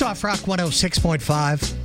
Soft Rock 106.5.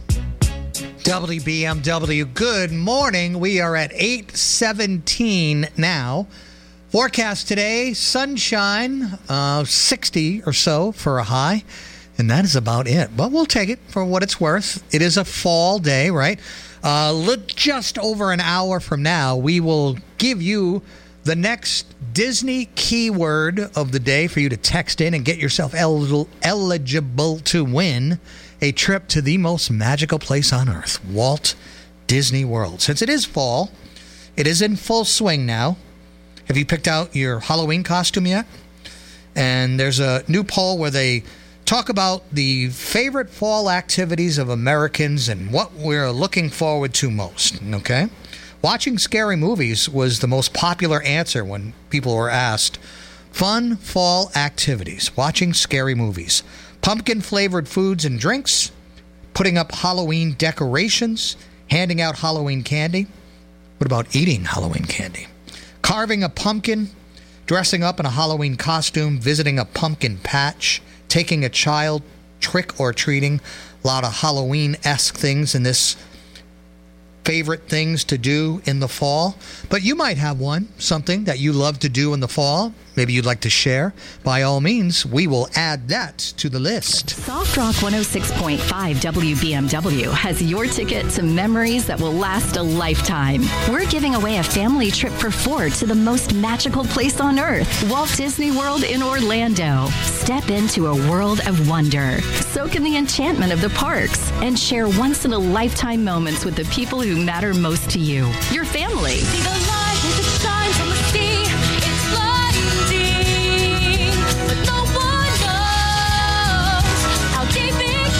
WBMW. Good morning. We are at 8:17 now. Forecast today, sunshine, 60 or so for a high. And that is about it. But we'll take it for what it's worth. It is a fall day, right? Just over an hour from now, we will give you the next Disney keyword of the day for you to text in and get yourself eligible to win a trip to the most magical place on earth, Walt Disney World. Since it is fall, it is in full swing now. Have you picked out your Halloween costume yet? And there's a new poll where they talk about the favorite fall activities of Americans and what we're looking forward to most, okay? Watching scary movies was the most popular answer when people were asked. Fun fall activities, watching scary movies, pumpkin-flavored foods and drinks, putting up Halloween decorations, handing out Halloween candy. What about eating Halloween candy? Carving a pumpkin, dressing up in a Halloween costume, visiting a pumpkin patch, taking a child trick-or-treating. A lot of Halloween-esque things in this favorite things to do in the fall. But you might have something that you love to do in the fall. Maybe you'd like to share. By all means, we will add that to the list. Soft Rock 106.5 WBMW has your ticket to memories that will last a lifetime. We're giving away a family trip for 4 to the most magical place on earth, Walt Disney World in Orlando. Step into a world of wonder. Soak in the enchantment of the parks and share once-in-a-lifetime moments with the people who matter most to you, your family. See the light as it shines from the sea. It's blinding, but no one knows how deep it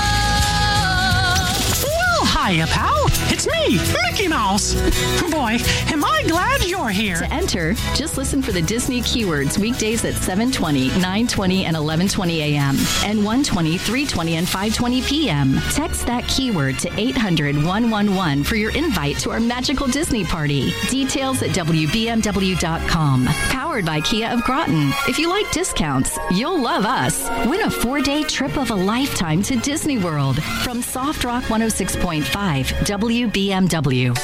goes. Well, hiya, pal. It's me, Mickey Mouse. Boy, am I glad you're here. To enter, just listen for the Disney keywords weekdays at 7:20, 9:20, and 11:20 a.m. and 1:20, 3:20, and 5:20 p.m. Text that keyword to 800-111 for your invite to our magical Disney party. Details at WBMW.com. Powered by Kia of Groton. If you like discounts, you'll love us. Win a 4-day trip of a lifetime to Disney World from Soft Rock 106.5 WBMW.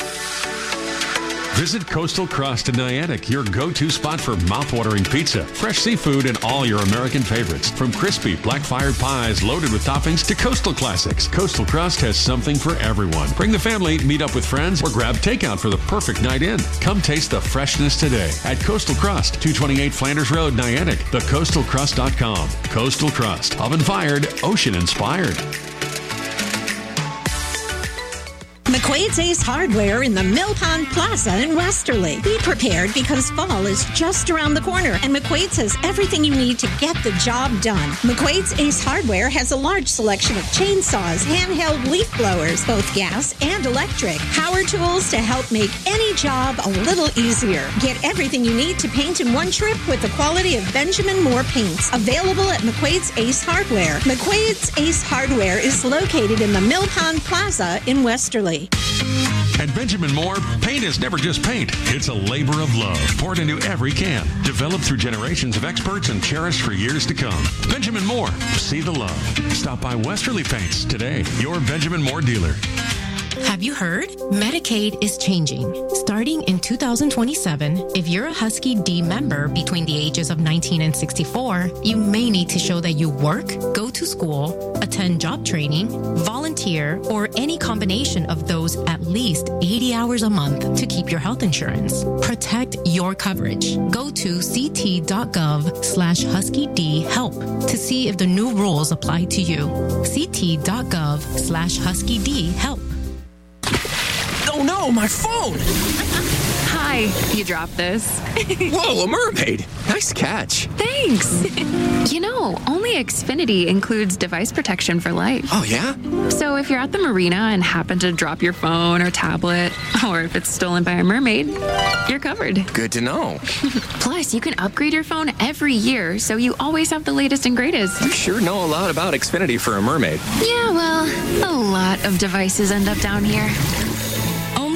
Visit Coastal Crust in Niantic, your go-to spot for mouth-watering pizza, fresh seafood, and all your American favorites. From crispy, black-fired pies loaded with toppings to coastal classics, Coastal Crust has something for everyone. Bring the family, meet up with friends, or grab takeout for the perfect night in. Come taste the freshness today at Coastal Crust, 228 Flanders Road, Niantic, thecoastalcrust.com. Coastal Crust, oven-fired, ocean-inspired. McQuaid's Ace Hardware in the Mill Pond Plaza in Westerly. Be prepared because fall is just around the corner and McQuaid's has everything you need to get the job done. McQuaid's Ace Hardware has a large selection of chainsaws, handheld leaf blowers, both gas and electric, power tools to help make any job a little easier. Get everything you need to paint in one trip with the quality of Benjamin Moore paints. Available at McQuaid's Ace Hardware. McQuaid's Ace Hardware is located in the Mill Pond Plaza in Westerly. At Benjamin Moore, paint is never just paint. It's a labor of love poured into every can, developed through generations of experts and cherished for years to come. Benjamin Moore, see the love. Stop by Westerly Paints today, your Benjamin Moore dealer. Have you heard? Medicaid is changing. Starting in 2027, if you're a Husky D member between the ages of 19 and 64, you may need to show that you work, go to school, attend job training, volunteer, or any combination of those at least 80 hours a month to keep your health insurance. Protect your coverage. Go to ct.gov/HuskyD-HELP to see if the new rules apply to you. ct.gov/HuskyD-HELP. Oh no, my phone! Hi, you dropped this. Whoa, a mermaid! Nice catch. Thanks. You know, only Xfinity includes device protection for life. Oh, yeah? So if you're at the marina and happen to drop your phone or tablet, or if it's stolen by a mermaid, you're covered. Good to know. Plus, you can upgrade your phone every year, so you always have the latest and greatest. You sure know a lot about Xfinity for a mermaid. Yeah, well, a lot of devices end up down here. Only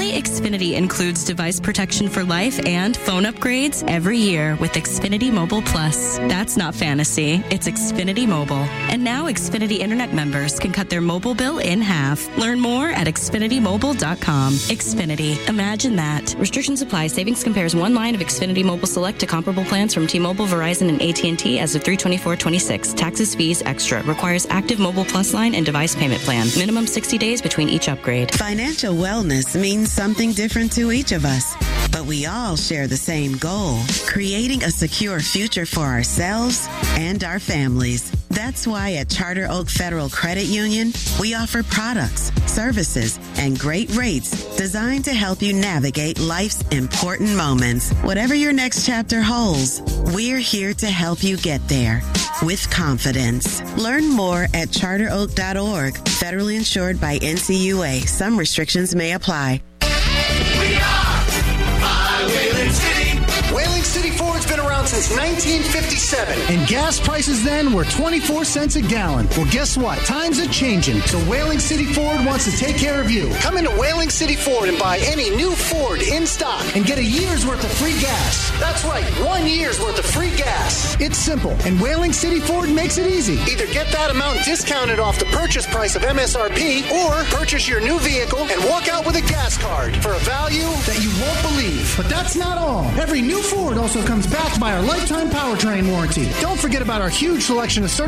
why Xfinity includes device protection for life and phone upgrades every year with Xfinity Mobile Plus. That's not fantasy. It's Xfinity Mobile. And now Xfinity Internet members can cut their mobile bill in half. Learn more at XfinityMobile.com. Xfinity. Imagine that. Restrictions apply. Savings compares one line of Xfinity Mobile Select to comparable plans from T-Mobile, Verizon, and AT&T as of 3/24/26. Taxes, fees, extra. Requires active Mobile Plus line and device payment plan. Minimum 60 days between each upgrade. Financial wellness means something different to each of us, but we all share the same goal, creating a secure future for ourselves and our families. That's why at Charter Oak Federal Credit Union, we offer products, services, and great rates designed to help you navigate life's important moments. Whatever your next chapter holds, we're here to help you get there with confidence. Learn more at charteroak.org. Federally insured by NCUA. Some restrictions may apply. We are Whaling City. Whaling City Ford's been around since 1957. And gas prices then were 24 cents a gallon. Well, guess what? Times are changing. So Whaling City Ford wants to take care of you. Come into Whaling City Ford and buy any new Ford in stock. And get a year's worth of free gas. That's right, 1 year's worth of free gas. It's simple, and Whaling City Ford makes it easy. Either get that amount discounted off the purchase price of MSRP or purchase your new vehicle and walk out with a gas card for a value that you won't believe. But that's not all. Every new Ford also comes backed by our lifetime powertrain warranty. Don't forget about our huge selection of certified